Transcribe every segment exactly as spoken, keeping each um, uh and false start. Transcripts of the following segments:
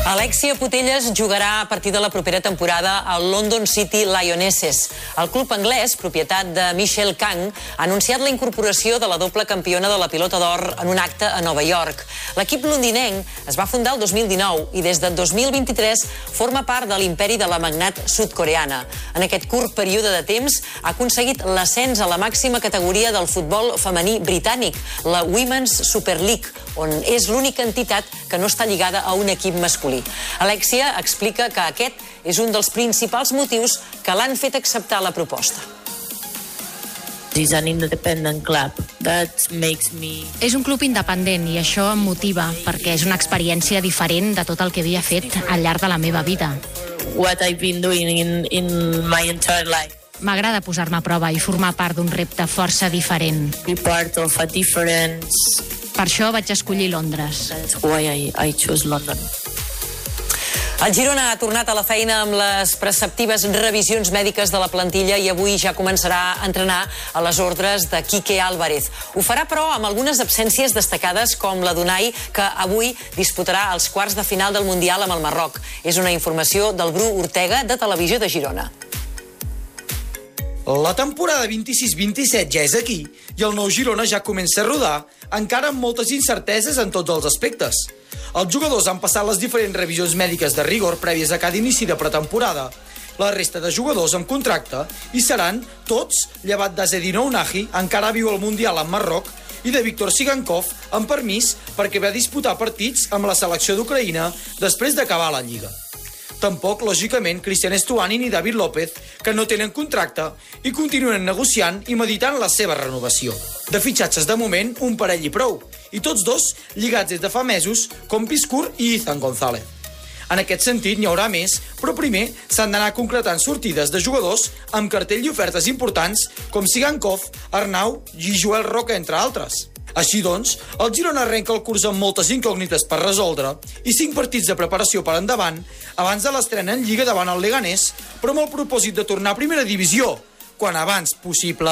Alexia Putellas jugarà a partir de la propera temporada al London City Lionesses. El club anglès, propietat de Michelle Kang, ha anunciat la incorporació de la doble campiona de la pilota d'or en un acte a Nova York. L'equip londinenc es va fundar el dos mil dinou i des de dos mil vint-i-tres forma part de l'imperi de la magnat sud-coreana. En aquest curt període de temps ha aconseguit l'ascens a la màxima categoria del futbol femení britànic, la Women's Super League, on és l'única entitat que no està lligada a un equip masculí. Alexia explica que aquest és un dels principals motius que l'han fet acceptar la proposta. És an independent club. That makes me... És un club independent i això em motiva perquè és una experiència diferent de tot el que havia fet al llarg de la meva vida. What I've been doing in, in my entire life. M'agrada posar-me a prova i formar part d'un repte força diferent. Be part of a different... Per això vaig escollir Londres. That's why I, I chose London. El Girona ha tornat a la feina amb les preceptives revisions mèdiques de la plantilla i avui ja començarà a entrenar a les ordres de Quique Álvarez. Ho farà, però, amb algunes absències destacades com la d'Unai, que avui disputarà els quarts de final del Mundial amb el Marroc. És una informació del Bru Ortega, de Televisió de Girona. La temporada vint-i-sis vint-i-set ja és aquí i el nou Girona ja comença a rodar, encara amb moltes incerteses en tots els aspectes. Els jugadors han passat les diferents revisions mèdiques de rigor prèvies a cada inici de pretemporada. La resta de jugadors amb contracte hi seran tots, llevat d'Azedine Ounahi, encara viu al Mundial amb Marroc, i de Víctor Sigankov, amb permís perquè va disputar partits amb la selecció d'Ucraïna després d'acabar la Lliga. Tampoc, lògicament, Cristian Estuani ni David López, que no tenen contracte i continuen negociant i meditant la seva renovació. De fitxatges, de moment, un parell i prou, i tots dos lligats des de fa mesos, com Piskur i Izan González. En aquest sentit, n'hi haurà més, però primer s'han d'anar concretant sortides de jugadors amb cartell i ofertes importants com Sigankov, Arnau i Joel Roca, entre altres. Així doncs, el Girona arrenca el curs amb moltes incògnites per resoldre i cinc partits de preparació per endavant abans de l'estrena en Lliga davant el Leganés, però amb el propòsit de tornar a primera divisió, quan abans possible.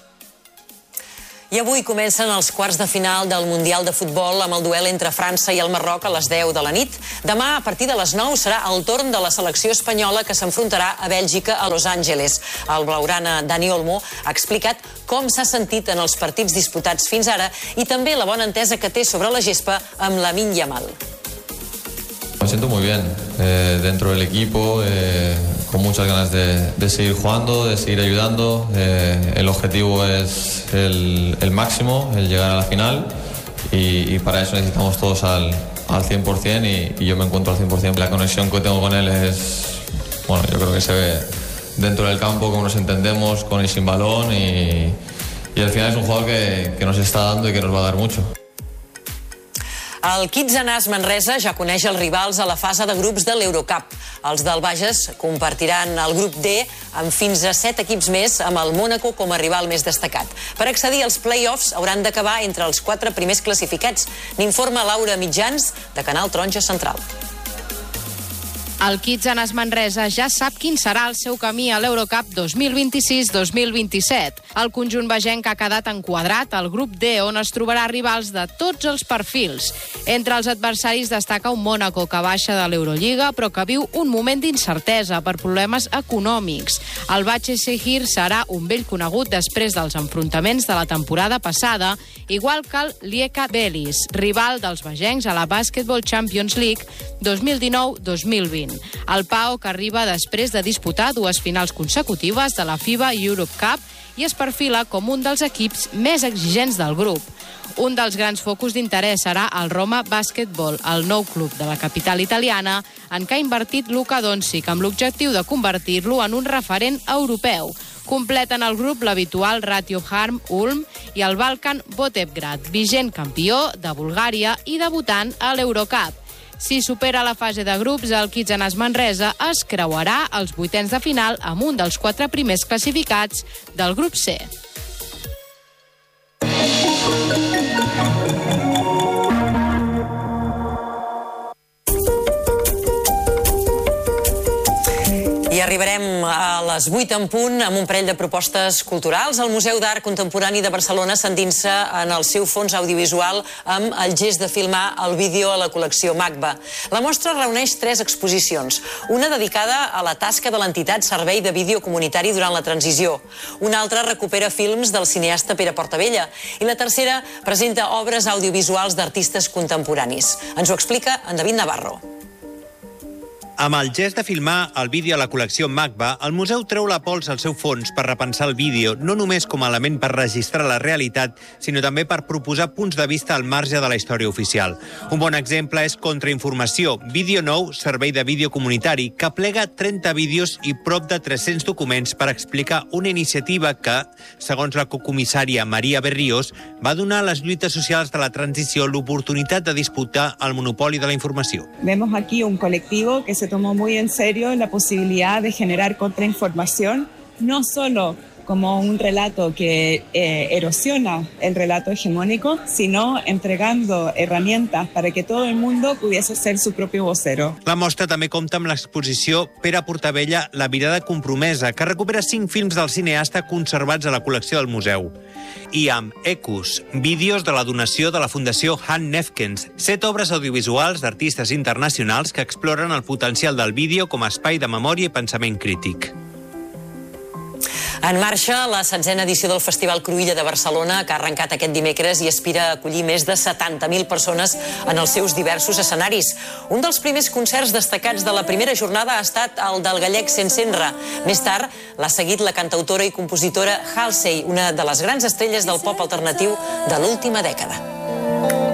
I avui comencen els quarts de final del Mundial de Futbol amb el duel entre França i el Marroc a les deu de la nit. Demà, a partir de les nou, serà el torn de la selecció espanyola que s'enfrontarà a Bèlgica a Los Angeles. El blaugrana Dani Olmo ha explicat com s'ha sentit en els partits disputats fins ara i també la bona entesa que té sobre la gespa amb Lamine Yamal. Me siento muy bien eh, dentro del equipo, eh, con muchas ganas de, de seguir jugando, de seguir ayudando. Eh, el objetivo es el, el máximo, el llegar a la final y, y para eso necesitamos todos al, al cien por cien y, y yo me encuentro al cien por cien. La conexión que tengo con él es, bueno, yo creo que se ve dentro del campo, cómo nos entendemos con y sin balón y, y al final es un jugador que, que nos está dando y que nos va a dar mucho. El Kitsanàs Manresa ja coneix els rivals a la fase de grups de l'Eurocup. Els del Bages compartiran el grup D amb fins a set equips més, amb el Mónaco com a rival més destacat. Per accedir als play-offs hauran d'acabar entre els quatre primers classificats. N'informa Laura Mitjans, de Canal Taronja Central. El Kitsanàs Manresa ja sap quin serà el seu camí a l'Eurocup dos mil vint-i-sis dos mil vint-i-set. El conjunt bagenc ha quedat enquadrat al grup D, on es trobarà rivals de tots els perfils. Entre els adversaris destaca un Mónaco que baixa de l'Eurolliga, però que viu un moment d'incertesa per problemes econòmics. El Başakşehir serà un vell conegut després dels enfrontaments de la temporada passada, igual que el Rijeka Belis, rival dels bagencs a la Basketball Champions League dos mil dinou dos mil vint. El P A O, que arriba després de disputar dues finals consecutives de la FIBA Europe Cup i es perfila com un dels equips més exigents del grup. Un dels grans focus d'interès serà el Roma Basketball, el nou club de la capital italiana, en què ha invertit Luka Doncic amb l'objectiu de convertir-lo en un referent europeu. Completen el grup l'habitual Ratio Harm Ulm i el Balkan Botevgrad, vigent campió de Bulgària i debutant a l'Eurocup. Si supera la fase de grups, el Kitsanàs Manresa es creuarà als vuitens de final amb un dels quatre primers classificats del grup C. I arribarem a les vuit en punt amb un parell de propostes culturals. El Museu d'Art Contemporani de Barcelona s'endinsa en el seu fons audiovisual amb el gest de filmar el vídeo a la col·lecció MACBA. La mostra reuneix tres exposicions. Una dedicada a la tasca de l'entitat Servei de Vídeo Comunitari durant la transició. Una altra recupera films del cineasta Pere Portabella. I la tercera presenta obres audiovisuals d'artistes contemporanis. Ens ho explica en David Navarro. Amb el gest de filmar el vídeo a la col·lecció MACBA, el museu treu la pols al seu fons per repensar el vídeo, no només com a element per registrar la realitat, sinó també per proposar punts de vista al marge de la història oficial. Un bon exemple és Contrainformació, vídeo nou, servei de vídeo comunitari, que plega trenta vídeos i prop de tres-cents documents per explicar una iniciativa que, segons la cocomissària Maria Berriós, va donar a les lluites socials de la transició l'oportunitat de disputar el monopoli de la informació. Vemos aquí un colectivo que se tomó muy en serio la posibilidad de generar contrainformación, no solo como un relato que eh, erosiona el relato hegemónico, sino entregando herramientas para que todo el mundo pudiese ser su propio vocero. La mostra també compta amb l'exposició Pere Portabella, La mirada compromesa, que recupera cinc films del cineasta conservats a la col·lecció del museu. I amb Ecus, vídeos de la donació de la Fundació Han Nefkens, set obres audiovisuals d'artistes internacionals que exploren el potencial del vídeo com a espai de memòria i pensament crític. En marxa la setzena edició del Festival Cruïlla de Barcelona, que ha arrencat aquest dimecres i aspira a acollir més de setanta mil persones en els seus diversos escenaris. Un dels primers concerts destacats de la primera jornada ha estat el del gallec Sensenra. Més tard l'ha seguit la cantautora i compositora Halsey, una de les grans estrelles del pop alternatiu de l'última dècada.